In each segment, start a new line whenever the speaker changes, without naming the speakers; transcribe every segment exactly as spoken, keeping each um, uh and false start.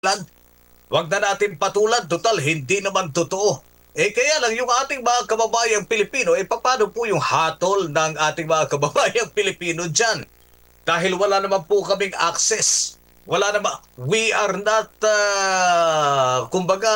Lan, wag na natin patulan, total, hindi naman totoo. Eh kaya lang yung ating mga kababayang Pilipino, eh paano po yung hatol ng ating mga kababayang Pilipino dyan? Dahil wala naman po kaming access. Wala naman, we are not, uh, kumbaga,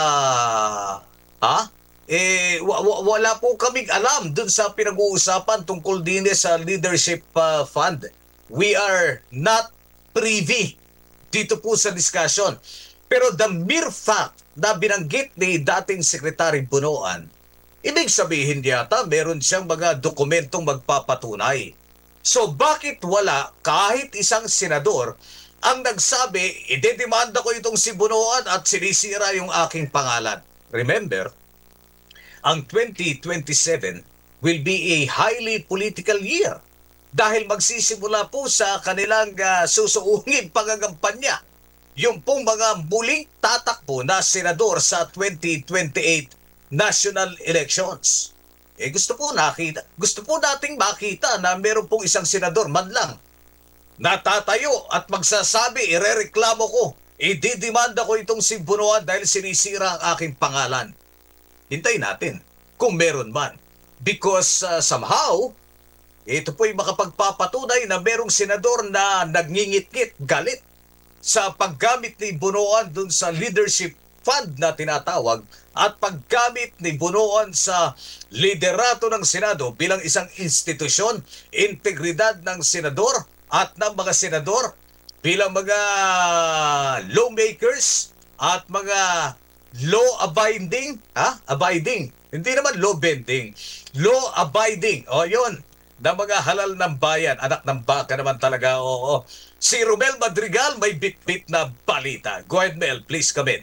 ha? Eh, wa- wa- wala po kaming alam dun sa pinag-uusapan tungkol din sa leadership uh, fund. We are not privy dito po sa discussion. Pero the mere fact na binanggit ni dating Secretary Bunoan, ibig sabihin yata meron siyang mga dokumentong magpapatunay. So bakit wala kahit isang senador ang nagsabi, idedemanda ko itong si Bunoan at sinisira yung aking pangalan? Remember, ang twenty twenty-seven will be a highly political year dahil magsisimula po sa kanilang uh, susuungin pangagampanya yung pong mga muling tatakbo na senador sa twenty twenty-eight national elections. Eh gusto po nakita, gusto po nating makita na meron pong isang senador man lang natatayo at magsasabi, irereklamo ko, ididimanda ko itong si Bunoan dahil sinisira ang aking pangalan. Hintayin natin kung meron man. Because uh, somehow, ito po'y makapagpapatunay na merong senador na nagngingit-ngit, galit sa paggamit ni Bunoan dun sa leadership fund na tinatawag at paggamit ni Bunoan sa liderato ng Senado bilang isang institusyon, integridad ng senador at ng mga senador bilang mga lawmakers at mga law-abiding, ha? Abiding. Hindi naman law-bending. Law-abiding. O, yun. Na mga halal ng bayan. Anak ng baka naman talaga, oo. Si Romel Madrigal may bit-bit na balita. Go ahead, Mel. Please come in.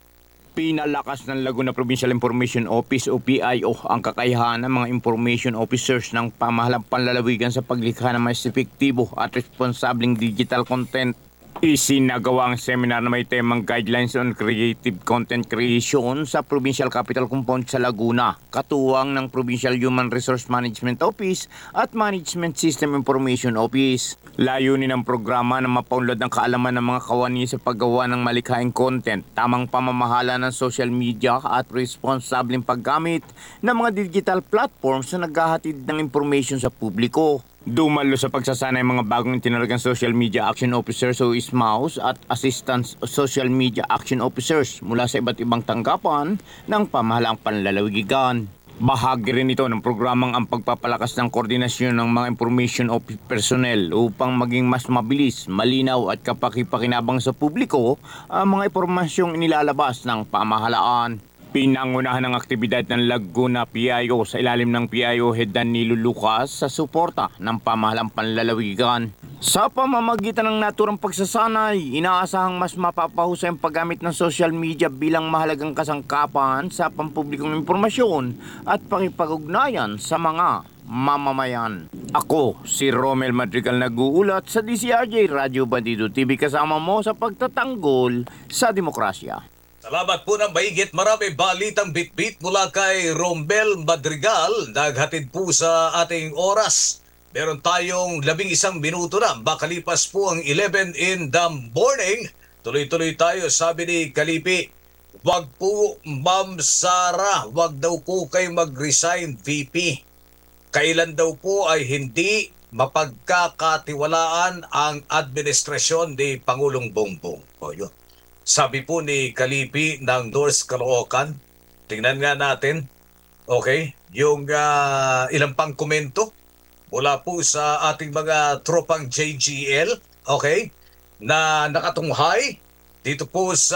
Pinalakas ng Laguna Provincial Information Office o P I O ang kakayahan ng mga information officers ng pamahalang panlalawigan sa paglikha ng mas epektibo at responsableng digital content. Isinagawa ang seminar na may temang Guidelines on Creative Content Creation sa Provincial Capital Compound sa Laguna, katuwang ng Provincial Human Resource Management Office at Management System Information Office. Layunin ng programa na mapaunlad ng kaalaman ng mga kawani sa paggawa ng malikhaing content, tamang pamamahala ng social media at responsableng paggamit ng mga digital platforms na naghahatid ng information sa publiko. Dumalo sa pagsasanay mga bagong tinalagang Social Media Action Officers o S M A Os at Assistant Social Media Action Officers mula sa iba't ibang tanggapan ng pamahalaang panlalawigan. Bahagi rin ito ng programang ang pagpapalakas ng koordinasyon ng mga information office personnel upang maging mas mabilis, malinaw at kapakipakinabang sa publiko ang mga impormasyong inilalabas ng pamahalaan. Pinangunahan ng aktibidad ng Laguna P I O sa ilalim ng P I O Head Danilo Lucas sa suporta ng pamahalang panlalawigan. Sa pamamagitan ng naturang pagsasanay, inaasahang mas mapapahusay ang paggamit ng social media bilang mahalagang kasangkapan sa pampublikong impormasyon at pakipag-ugnayan sa mga mamamayan. Ako, si Romel Madrigal nag-uulat sa D C R J Radio Bandido T V kasama mo sa pagtatanggol sa demokrasya.
Salamat po ng mahigit marami balitang bit-bit mula kay Romel Madrigal. Naghatid po sa ating oras. Meron tayong labing isang minuto na. Makalipas po ang eleven in the morning. Tuloy-tuloy tayo. Sabi ni Kalipi, wag po Ma'am Sara, wag daw po kayo mag-resign V P. Kailan daw po ay hindi mapagkakatiwalaan ang administrasyon ni Pangulong Bongbong. O yun. Sabi po ni Kalipi ng North Caloocan, tingnan nga natin, okay, yung uh, ilang pang komento mula po sa ating mga tropang J G L, okay, na nakatunghay dito po sa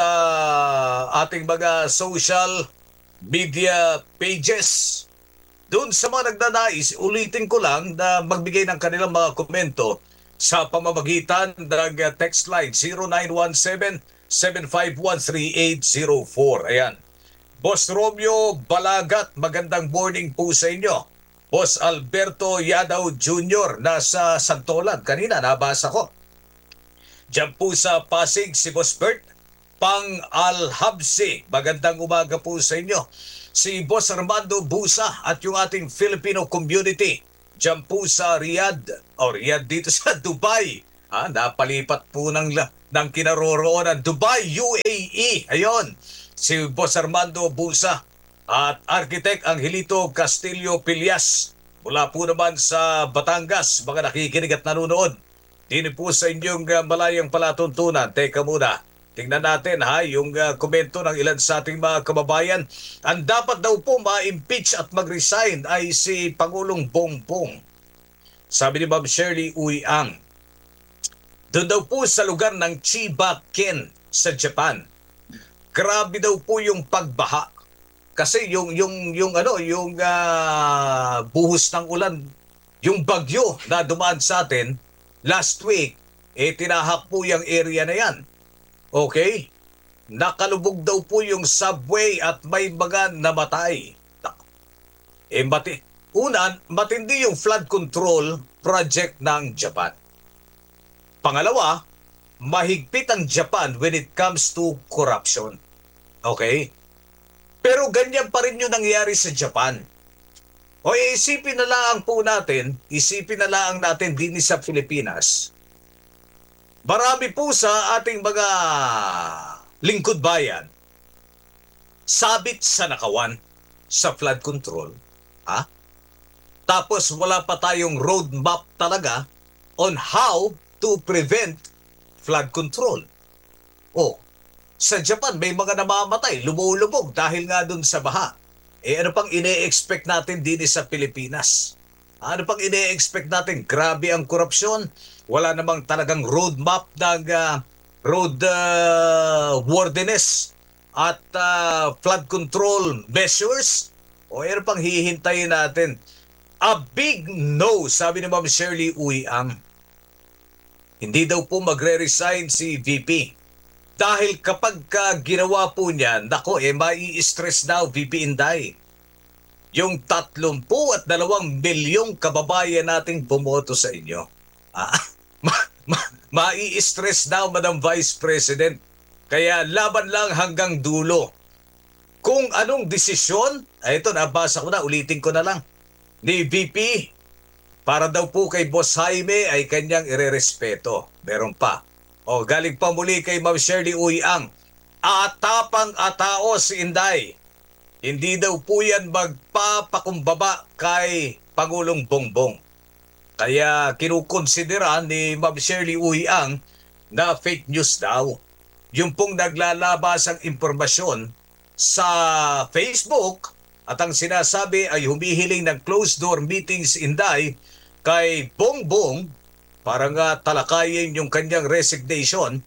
ating mga social media pages. Doon sa mga nagdanais, ulitin ko lang na magbigay ng kanilang mga komento sa pamamagitan ng text line zero nine one seven seven five one three eight zero four. Ayan. Boss Romeo Balagat, magandang morning po sa inyo. Boss Alberto Yadaw Junior nasa Santolan. Kanina nabasa ko. Diyan po sa Pasig si Boss Bert Pang Alhabsi. Magandang umaga po sa inyo. Si Boss Armando Busa at yung ating Filipino community. Diyan po sa Riyadh. O Riyadh dito sa Dubai. Ah, napalipat po ng, ng kinaroroonan Dubai, U A E. Ayon, si Boss Armando Busa at Architect Angelito Castillo Pilyas mula po naman sa Batangas, mga nakikinig at nanonood. Dini po sa inyong uh, malayang palatuntunan. Teka muna, tingnan natin ha, yung uh, komento ng ilan sa ating mga kababayan. Ang dapat daw po ma-impeach at mag-resign ay si Pangulong Bongbong. Sabi ni Ma'am Shirley Uyang, doon daw po sa lugar ng Chiba-ken sa Japan. Grabe daw po yung pagbaha. Kasi yung yung yung ano, yung uh, buhos ng ulan, yung bagyo na dumaan sa atin last week, eh tinahak po yung area na yan. Okay? Nakalubog daw po yung subway at may mga namatay. Eh mati Una, matindi yung flood control project ng Japan. Pangalawa, mahigpit ang Japan when it comes to corruption. Okay? Pero ganyan pa rin yung nangyari sa Japan. O isipin na lang po natin, isipin na lang natin din sa Pilipinas. Marami po sa ating mga lingkod bayan, sabit sa nakawan sa flood control. Ha? Tapos wala pa tayong roadmap talaga on how to prevent flood control. O, sa Japan may mga namamatay, lumulubog dahil nga dun sa baha. Eh ano pang ine-expect natin din sa Pilipinas? Ano pang ine-expect natin? Grabe ang korupsyon. Wala namang talagang roadmap ng uh, road uh, worthiness at uh, flood control measures. O ano pang hihintayin natin? A big no, sabi ni Ma'am Shirley Uyang. Hindi daw po magre-resign si V P. Dahil kapag ka ginawa po niyan, nako eh, mai-stress daw V P Inday. Yung tatlumpu at dalawang milyong kababayan nating bumoto sa inyo. Ah, ma, ma, mai-stress daw, Madam Vice President. Kaya laban lang hanggang dulo. Kung anong desisyon, ay ito, nabasa ko na, ulitin ko na lang, ni V P, para daw po kay Boss Jaime ay kanyang irerespeto. Meron pa. O, galing pa muli kay Ma'am Shirley Uyang. Atapang atao si Inday. Hindi daw po yan magpapakumbaba kay Pangulong Bongbong. Kaya kinukonsidera ni Ma'am Shirley Uyang na fake news daw. Yung pong naglalabas ang impormasyon sa Facebook at ang sinasabi ay humihiling ng closed-door meetings Inday kay Bongbong para nga talakayin yung kanyang resignation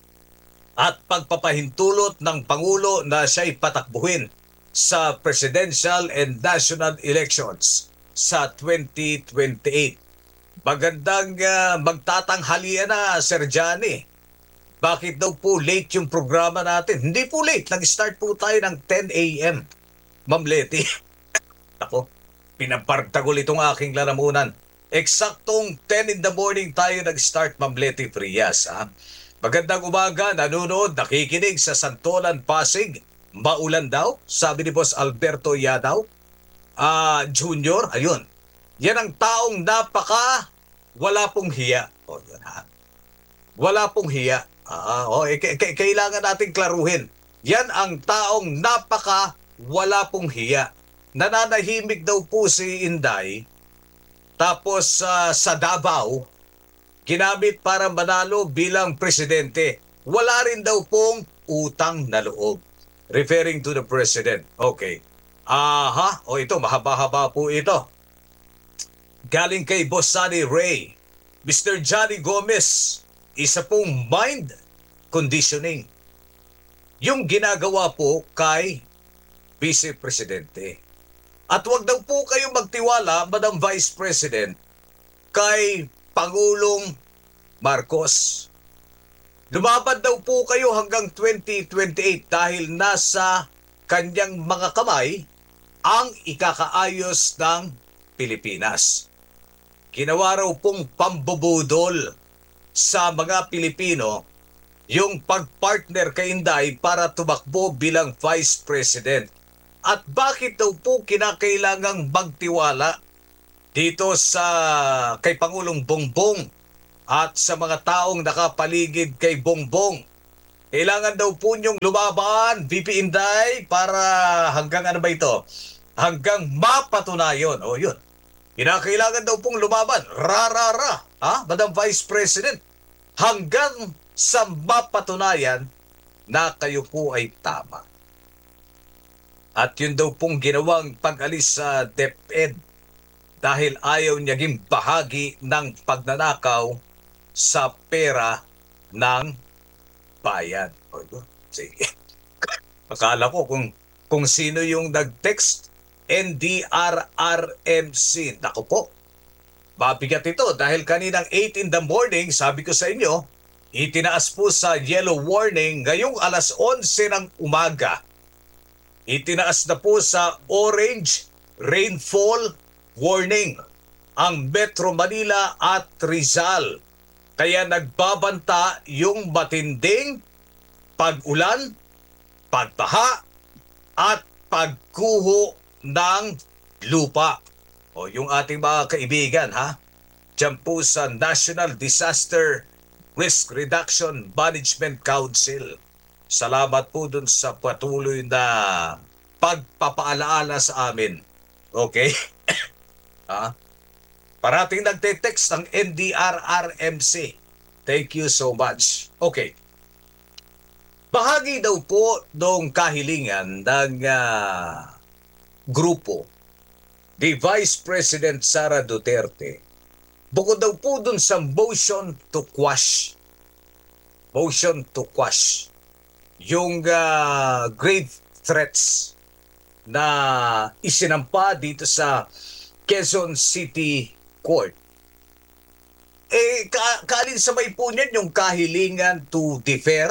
at pagpapahintulot ng Pangulo na siya'y patakbuhin sa presidential and national elections sa twenty twenty-eight. Magandang uh, magtatanghalian na, Sir Johnny. Bakit daw po late yung programa natin? Hindi po late. Nag-start po tayo ng ten a.m. Ma'am Leti. Ako, pinapartagol itong aking lalamunan. Eksaktong ten in the morning tayo nag-start, Ma'am Leti Frias. Ha? Magandang umaga, nanonood, nakikinig sa Santolan, Pasig. Maulan daw, sabi ni Boss Alberto Yadaw. Ah, Junior, ayun. Yan ang taong napaka wala pong hiya. O, yan ha. Wala pong hiya. Ah, oh, eh, k- k- kailangan nating klaruhin. Yan ang taong napaka wala pong hiya. Nananahimik daw po si Inday. Tapos uh, sa Davao, ginamit para manalo bilang presidente. Wala rin daw pong utang na loob. Referring to the president. Okay. Aha, o ito, mahaba-haba po ito. Galing kay Boss Sunny Ray. Mister Johnny Gomez, isa pong mind conditioning. Yung ginagawa po kay Vice Presidente. At wag daw po kayo magtiwala, Madam Vice President, kay Pangulong Marcos. Lumaban daw po kayo hanggang twenty twenty-eight dahil nasa kanyang mga kamay ang ikakaayos ng Pilipinas. Ginawa raw pong pambubudol sa mga Pilipino yung pagpartner kay Inday para tumakbo bilang Vice President. At bakit daw po kinakailangang magtiwala dito sa kay Pangulong Bongbong at sa mga taong nakapaligid kay Bongbong. Kailangan daw po niyong lumaban, V P Inday, para hanggang ano ba ito? Hanggang mapatunayan. O yun. Kinakailangan daw pong lumaban. Ra-ra-ra. Ha? Madam Vice President. Hanggang sa mapatunayan na kayo po ay tama. At yun daw pong ginawang pag-alis sa DepEd dahil ayaw niyaging bahagi ng pagnanakaw sa pera ng bayan. O, yun. Sige. Akala ko kung, kung sino yung nag-text, N D R R M C. Naku po, mabigat ito dahil kaninang eight in the morning, sabi ko sa inyo, itinaas po sa yellow warning ngayong alas onse ng umaga. Itinaas na po sa orange rainfall warning ang Metro Manila at Rizal. Kaya nagbabanta yung matinding pag-ulan, pagbaha at pagguho ng lupa. O yung ating mga kaibigan, ha? Diyan po sa National Disaster Risk Reduction Management Council. Salamat po dun sa patuloy na pagpapaalaala sa amin. Okay? Ha? Parating nagte-text ng N D R R M C. Thank you so much. Okay. Bahagi daw po ng kahilingan ng uh, grupo ni Vice President Sara Duterte, bukod daw po dun sa motion to quash, motion to quash, yung uh, grave threats na isinampa dito sa Quezon City Court. Eh, ka kalin sabay po niyan yung kahilingan to defer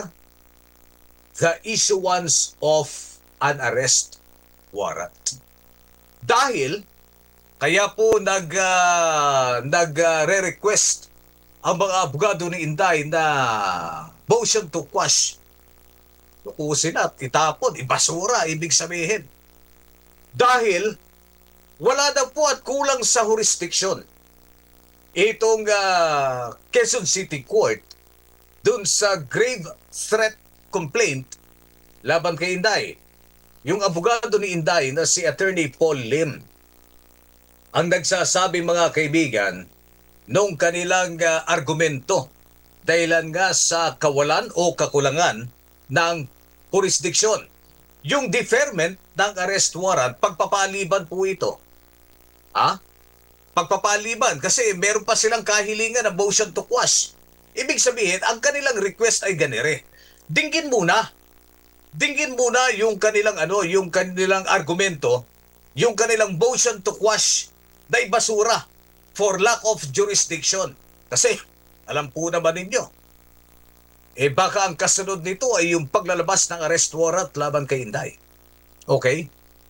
the issuance of an arrest warrant. Dahil, kaya po nag, uh, nag-re-request ang mga abogado ni Inday na motion to quash. Lukusin at itapon, ibasura, ibig sabihin. Dahil, wala daw po at kulang sa jurisdiction itong uh, Quezon City Court dun sa grave threat complaint laban kay Inday. Yung abogado ni Inday na si Attorney Paul Lim ang nagsasabi, mga kaibigan, nung kanilang uh, argumento dahilan nga sa kawalan o kakulangan ng jurisdiction. Yung deferment ng arrest warrant, pagpapaliban po ito. Ha? Pagpapaliban kasi meron pa silang kahilingan na motion to quash. Ibig sabihin, ang kanilang request ay ganire. Dinggin muna. Dinggin muna yung kanilang ano, yung kanilang argumento, yung kanilang motion to quash na ibasura for lack of jurisdiction. Kasi alam po naman ninyo, eh baka ang kasunod nito ay yung paglalabas ng arrest warrant laban kay Inday. Okay?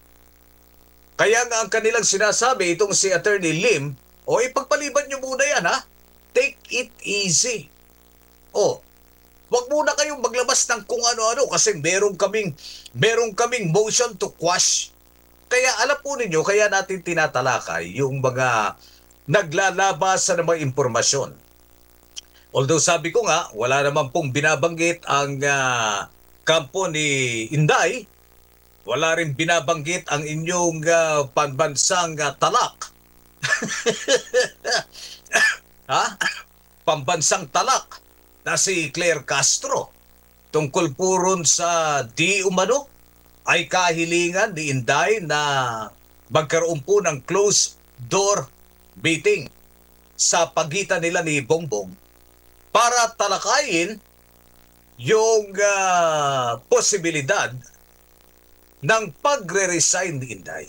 Kaya nga ang kanilang sinasabi, itong si Attorney Lim, o ipagpaliban nyo muna yan, ha? Take it easy. O, wag muna kayong maglabas ng kung ano-ano kasi meron kaming, meron kaming motion to quash. Kaya alam po ninyo, kaya natin tinatalakay yung mga naglalabasan ng mga impormasyon. Although sabi ko nga, wala naman pong binabanggit ang uh, kampo ni Inday, wala rin binabanggit ang inyong uh, pambansang uh, talak. Ha? Pambansang talak na si Claire Castro. Tungkol po ron sa di umano ay kahilingan ni Inday na magkaroon po ng closed door meeting sa pagitan nila ni Bongbong para talakayin yung uh, posibilidad ng pagre-resign ni Inday.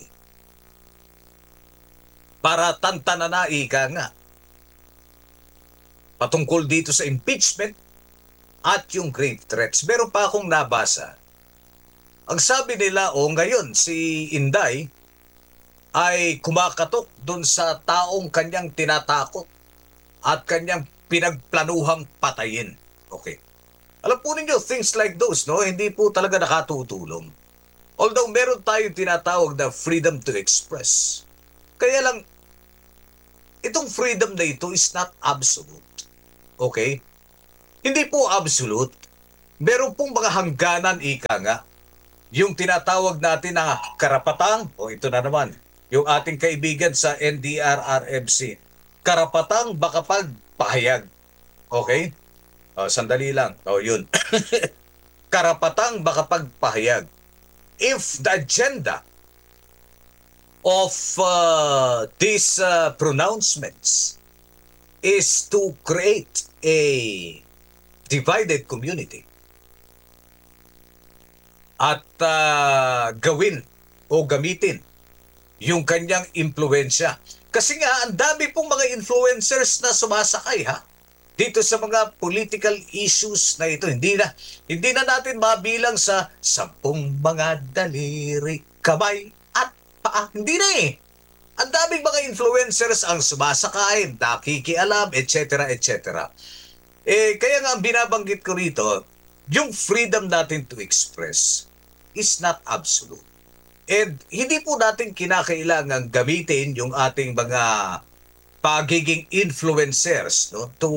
Para tantananai ka nga patungkol dito sa impeachment at yung grave threats. Meron pa akong nabasa. Ang sabi nila, o oh, ngayon, si Inday ay kumakatok dun sa taong kanyang tinatakot at kanyang pinagplanuhang patayin. Okay. Alam po ninyo, things like those, no? Hindi po talaga nakatutulong. Although meron tayong tinatawag na freedom to express. Kaya lang, itong freedom na ito is not absolute. Okay? Hindi po absolute. Meron pong mga hangganan, ika nga. Yung tinatawag natin na karapatang, o ito na naman, yung ating kaibigan sa N D R R M C, karapatang makapagpahayag. Okay? O, sandali lang. O, yun. Karapatang makapagpahayag. If the agenda of uh, these uh, pronouncements is to create a divided community at uh, gawin o gamitin yung kanyang impluensya. Kasi nga, ang dami pong mga influencers na sumasakay, ha? Dito sa mga political issues na ito. Hindi na, hindi na natin mabilang sa sampung mga daliri, kamay at paa. Hindi na eh. Ang daming mga influencers ang sumasakay, nakikialam, et cetera, et cetera. Eh, kaya nga ang binabanggit ko rito, yung freedom natin to express is not absolute. And hindi po natin kinakailangan gamitin yung ating mga pagiging influencers, no, to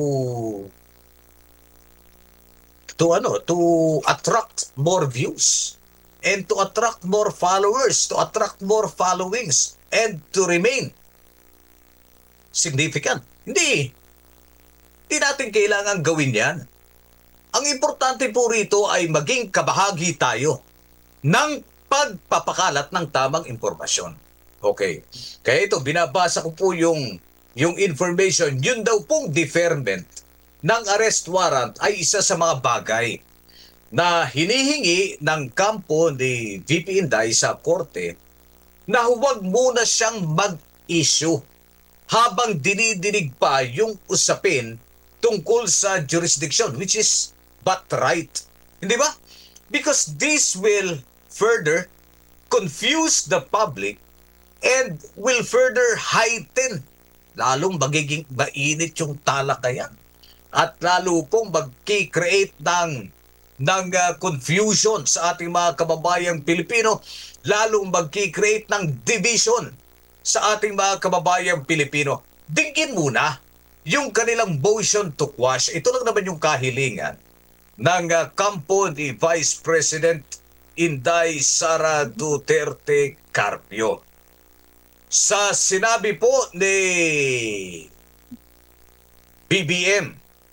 to ano, to attract more views and to attract more followers, to attract more followings and to remain significant. Hindi. Hindi natin kailangan gawin yan. Ang importante po rito ay maging kabahagi tayo ng pagpapakalat ng tamang impormasyon. Okay. Kaya ito, binabasa ko po yung, yung information. Yun daw pong deferment ng arrest warrant ay isa sa mga bagay na hinihingi ng kampo ni V P Inday sa korte na huwag muna siyang mag-issue habang dinidinig pa yung usapin tungkol sa jurisdiction, which is but right. Hindi ba? Because this will further confuse the public and will further heighten, lalong magiging mainit yung talakayan at lalo pong magki-create ng, ng uh, confusion sa ating mga kababayang Pilipino, lalong magki-create ng division sa ating mga kababayang Pilipino. Dinggin muna yung kanilang motion to quash. Ito lang naman yung kahilingan ng uh, kampo ni Vice President Inday Sara Duterte Carpio. Sa sinabi po ni B B M,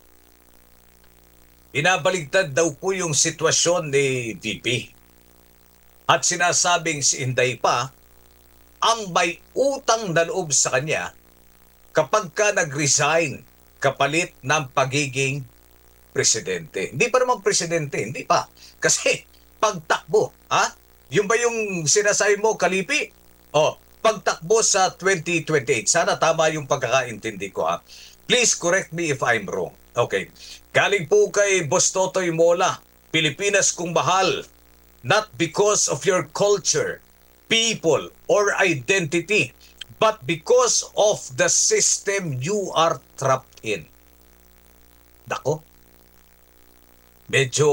binabaligtad daw po yung sitwasyon ni V P. At sinasabing si Inday pa ang may utang na loob sa kanya kapag ka nag-resign kapalit ng pagiging presidente. Hindi pa naman presidente, hindi pa. Kasi pagtakbo, ha? Yung ba yung sinasabi mo, Kalipi? O, pagtakbo sa twenty twenty-eight. Sana tama yung pagkakaintindi ko, ha? Please correct me if I'm wrong. Okay. Galing po kay Boss Totoy Mola, Pilipinas kung mahal, not because of your culture, people, or identity, but because of the system you are trapped in. Dako, medyo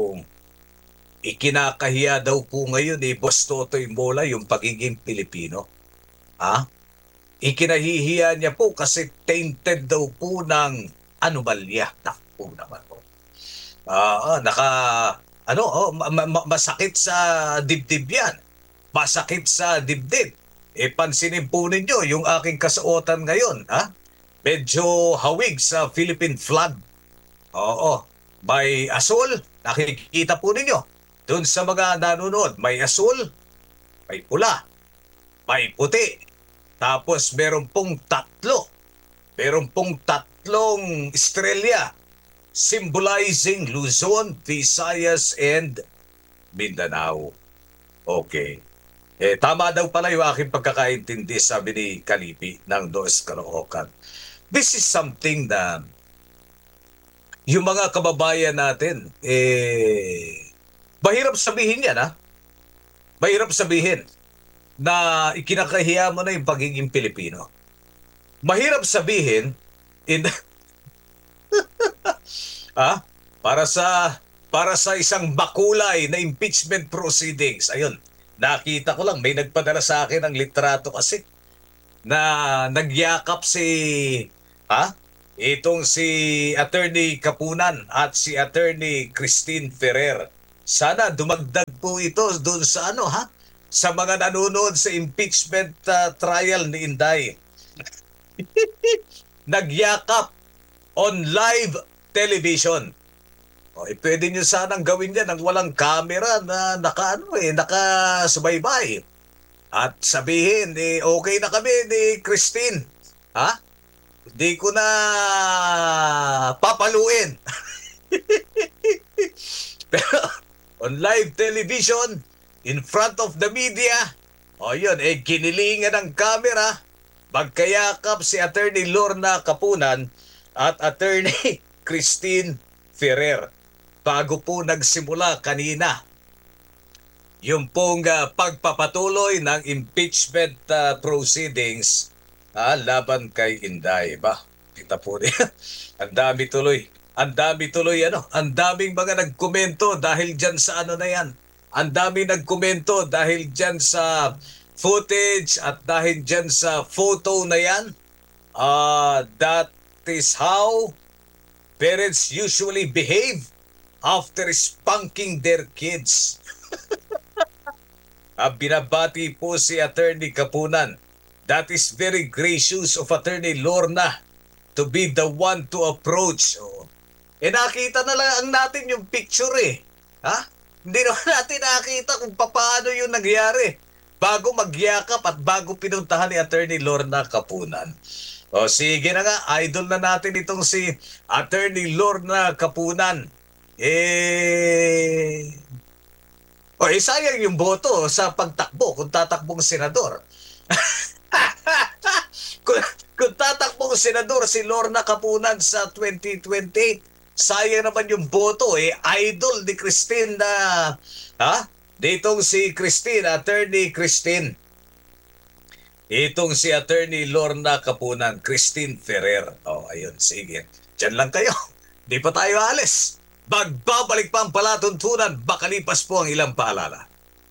ikinakahiya daw po ngayon ni Boss Totoy Mola yung pagiging Pilipino. Ha? Ikinahihiya niya po kasi tainted daw po ng anomalya. Naku naman po. Ah, naka, ano, oh, ma- ma- masakit sa dibdib yan. Masakit sa dibdib. E pansinin po ninyo yung aking kasuotan ngayon, ha? Medyo hawig sa Philippine flag. Oo, may asul, nakikita po ninyo. Doon sa mga nanonood, may asul, may pula, may puti. Tapos meron pong tatlo. Meron pong tatlong estrelya symbolizing Luzon, Visayas, and Mindanao. Okay. Eh, tama daw pala yung aking pagkakaintindi, sabi ni Kalipi ng Dos Caloocan. This is something na yung mga kababayan natin, eh, mahirap sabihin yan, ha? Mahirap sabihin na ikinakahiya mo na yung pagiging Pilipino. Mahirap sabihin, in, ha? Para sa, para sa isang bakulay na impeachment proceedings, ayun, nakita ko lang, may nagpadala sa akin ng litrato kasi na nagyakap si, ha? itong si Attorney Kapunan at si Attorney Christine Ferrer. Sana dumagdag po ito doon sa ano ha? Sa mga nanonood sa impeachment uh, trial ni Inday. Nagyakap on live television. O, eh, pwede nyo sanang gawin yan ng walang camera na naka, ano, eh, nakasubaybay. At sabihin, eh, okay na kami ni Christine. Ha? Hindi ko na papaluin. Pero on live television, in front of the media, o yun, eh, ginilingan ng camera, magkayakap si Attorney Lorna Kapunan at Attorney Christine Ferrer. Bago po nagsimula kanina yung pong uh, pagpapatuloy ng impeachment uh, proceedings ah, laban kay Inday. Ba, kita po niya. Ang dami tuloy. Ang dami tuloy ano. Ang daming mga nagkomento dahil dyan sa ano na yan. Ang daming nagkomento dahil dyan sa footage at dahil dyan sa photo na yan. Uh, that is how parents usually behave after spanking their kids. Ang binabati po si Attorney Kapunan. That is very gracious of Attorney Lorna to be the one to approach. Oh. Eh nakita na lang natin yung picture eh. Ha? Hindi naman natin nakita kung paano yung nangyari bago magyakap at bago pinuntahan ni Attorney Lorna Kapunan. O sige na nga, idol na natin itong si Attorney Lorna Kapunan. Eh... O eh, sayang yung boto sa pagtakbo kung tatakbong senador. kung, kung tatakbong senador si Lorna Kapunan sa twenty twenty-eight, sayang naman yung boto. Eh, idol ni Christine na... Ha? Ditong si Christine, Attorney Christine. Itong si Attorney Lorna Kapunan, Christine Ferrer. O, ayun, sige. Diyan lang kayo. Di pa tayo alis. Magbabalik pa ang palatuntunan, bakalipas po ang ilang paalala.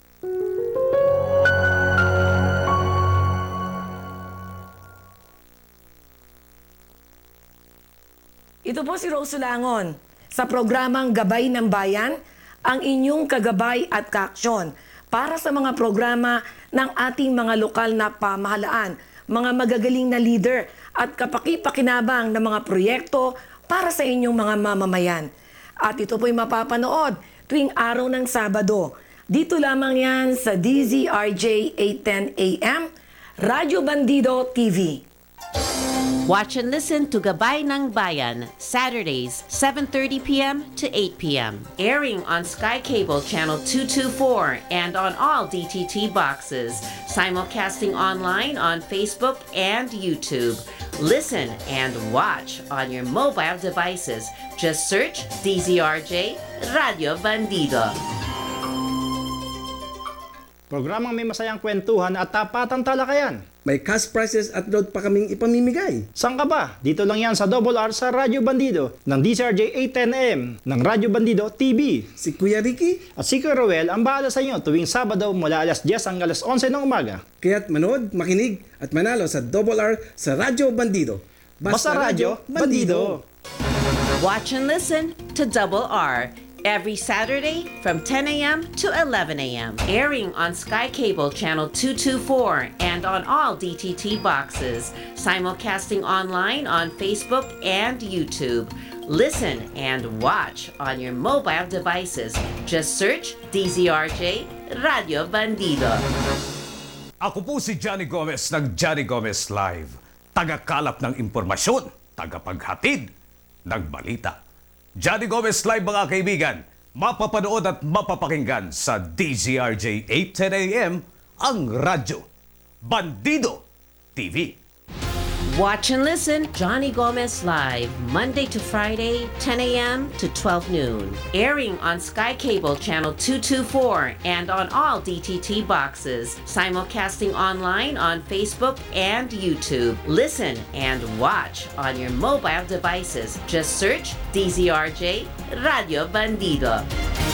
Ito po si Rose Langon sa programang Gabay ng Bayan, ang inyong kagabay at kaaksyon para sa mga programa ng ating mga lokal na pamahalaan, mga magagaling na leader at kapaki-pakinabang na mga proyekto para sa inyong mga mamamayan. At ito po'y mapapanood tuwing araw ng Sabado. Dito lamang yan sa D Z R J eight ten A M, Radyo Bandido T V.
Watch and listen to Gabay ng Bayan, Saturdays, seven thirty p m to eight p m Airing on Sky Cable Channel two twenty-four and on all D T T boxes. Simulcasting online on Facebook and YouTube. Listen and watch on your mobile devices. Just search D Z R J Radio Bandido.
Programang may masayang kwentuhan at tapatang talakayan.
May cash prizes at load pa kaming ipamimigay.
Saan ka ba? Dito lang yan sa Double R sa Radyo Bandido ng D Z R J eight ten A M ng Radyo Bandido T V.
Si Kuya Ricky,
At si Kuya Roel ang bahala sa inyo tuwing Sabado mula alas diyes hanggang alas onse ng umaga.
kaya't manood, makinig at manalo sa Double R sa Radyo Bandido.
Basta Radyo Bandido.
Watch and listen to Double R every Saturday from ten a m to eleven a m Airing on Sky Cable Channel two twenty-four and on all D T T boxes. Simulcasting online on Facebook and YouTube. Listen and watch on your mobile devices. Just search D Z R J Radio Bandido.
Ako po si Johnny Gomez ng Johnny Gomez Live. Tagakalap ng impormasyon, tagapaghatid ng balita. Johnny Gomez Live mga kaibigan, mapapanood at mapapakinggan sa D Z R J eight ten A M ang radyo Bandido T V.
Watch and listen Johnny Gomez Live, Monday to Friday, ten a m to twelve noon. Airing on Sky Cable Channel two twenty-four and on all D T T boxes. Simulcasting online on Facebook and YouTube. Listen and watch on your mobile devices. Just search D Z R J Radio Bandido.